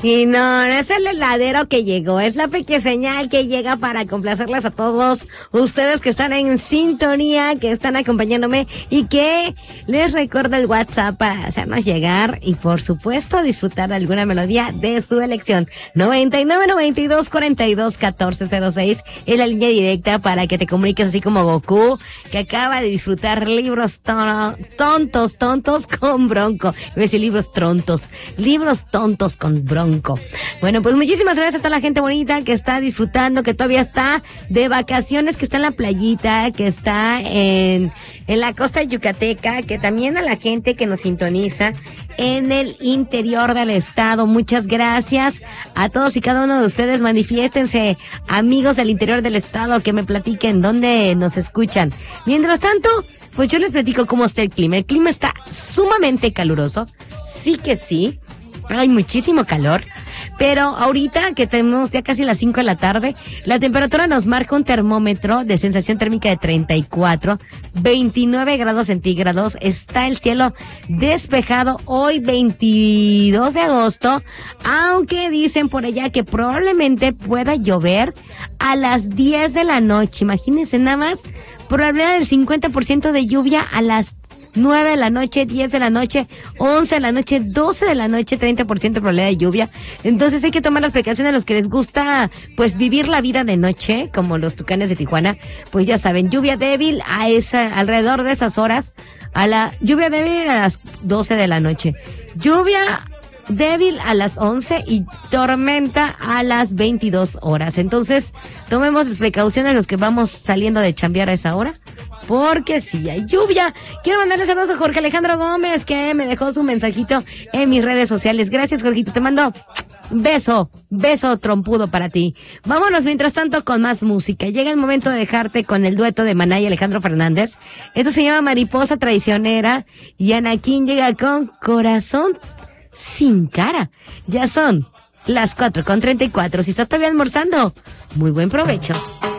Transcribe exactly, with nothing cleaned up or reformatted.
Y no, no es el heladero que llegó, es la pequeña señal que llega para complacerles a todos ustedes que están en sintonía, que están acompañándome y que les recuerdo el WhatsApp para hacernos llegar y por supuesto disfrutar de alguna melodía de su elección. noventa y nueve, noventa y dos, cuarenta y dos, catorce cero seis es la línea directa para que te comuniques así como Goku, que acaba de disfrutar libros to- tontos, tontos con Bronco. Voy a decir libros trontos, libros tontos con Bronco. Bueno, pues muchísimas gracias a toda la gente bonita que está disfrutando, que todavía está de vacaciones, que está en la playita, que está en, en la costa yucateca, que también a la gente que nos sintoniza en el interior del estado. Muchas gracias a todos y cada uno de ustedes. Manifiéstense, amigos del interior del estado, que me platiquen dónde nos escuchan. Mientras tanto, pues yo les platico cómo está el clima. El clima está sumamente caluroso. Sí que sí. Hay muchísimo calor. Pero ahorita que tenemos ya casi las cinco de la tarde, la temperatura nos marca un termómetro de sensación térmica de treinta y cuatro, veintinueve grados centígrados. Está el cielo despejado hoy veintidós de agosto, aunque dicen por allá que probablemente pueda llover a las diez de la noche. Imagínense nada más, probabilidad del cincuenta por ciento de lluvia a las nueve de la noche, diez de la noche, once de la noche, doce de la noche, treinta por ciento de probabilidad de lluvia. Entonces hay que tomar las precauciones a los que les gusta, pues, vivir la vida de noche, como los Tucanes de Tijuana. Pues ya saben, lluvia débil a esa, alrededor de esas horas, a la lluvia débil a las doce de la noche. Lluvia débil a las once y tormenta a las veintidós horas. Entonces, tomemos las precauciones los que vamos saliendo de chambear a esa hora, porque sí hay lluvia. Quiero mandarle saludos a Jorge Alejandro Gómez, que me dejó su mensajito en mis redes sociales. Gracias, Jorgito, te mando beso, beso trompudo para ti. Vámonos mientras tanto con más música. Llega el momento de dejarte con el dueto de Maná y Alejandro Fernández. Esto se llama Mariposa Traicionera y Anakin llega con Corazón Sin Cara. Ya son las cuatro con treinta y cuatro. Si estás todavía almorzando, muy buen provecho.